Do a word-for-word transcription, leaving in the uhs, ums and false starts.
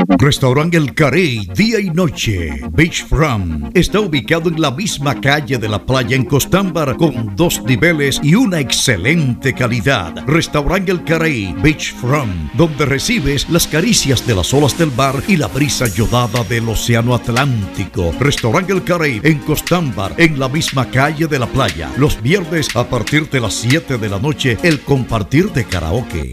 Restaurante El Carey, día y noche. Beachfront está ubicado en la misma calle de la playa en Costámbar, con dos niveles y una excelente calidad. Restaurante El Carey, Beachfront, donde recibes las caricias de las olas del mar y la brisa yodada del océano Atlántico. Restaurante El Carey en Costámbar, en la misma calle de la playa. Los viernes a partir de las siete de la noche, el compartir de karaoke.